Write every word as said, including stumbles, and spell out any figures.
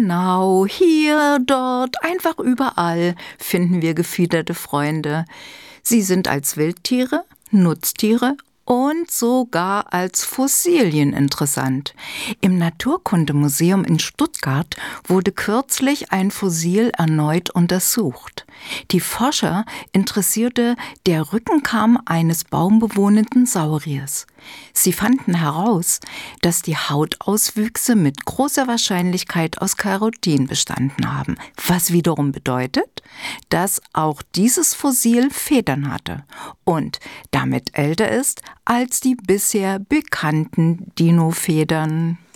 Genau, hier, dort, einfach überall finden wir gefiederte Freunde. Sie sind als Wildtiere, Nutztiere und sogar als Fossilien interessant. Im Naturkundemuseum in Stuttgart wurde kürzlich ein Fossil erneut untersucht. Die Forscher interessierte der Rückenkamm eines baumbewohnenden Sauriers. Sie fanden heraus, dass die Hautauswüchse mit großer Wahrscheinlichkeit aus Kerotin bestanden haben, was wiederum bedeutet, dass auch dieses Fossil Federn hatte und damit älter ist als die bisher bekannten Dinofedern.